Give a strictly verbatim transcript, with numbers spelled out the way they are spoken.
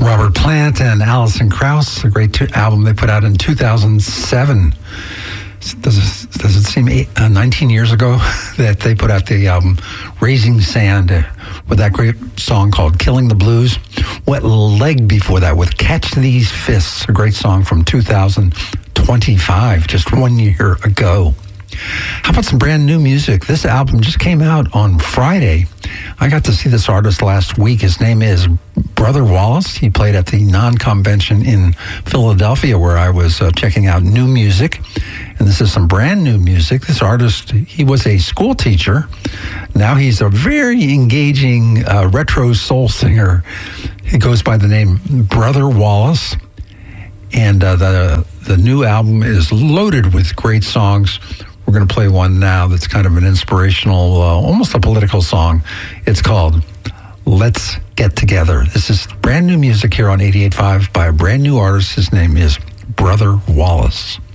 Robert Plant and Alison Krauss, a great t- album they put out in two thousand seven. Does it, does it seem eight, uh, nineteen years ago that they put out the album Raising Sand uh, with that great song called Killing the Blues? What leg before that with Catch These Fists, a great song from two thousand twenty-five, just one year ago. How about some brand new music? This album just came out on Friday. I got to see this artist last week. His name is Brother Wallace. He played at the Non-Convention in Philadelphia where I was uh, checking out new music. And this is some brand new music. This artist, he was a school teacher. Now he's a very engaging uh, retro soul singer. He goes by the name Brother Wallace. And uh, the, the new album is loaded with great songs. We're going to play one now that's kind of an inspirational, uh, almost a political song. It's called Let's Get Together. This is brand new music here on eighty-eight point five by a brand new artist. His name is Brother Wallace.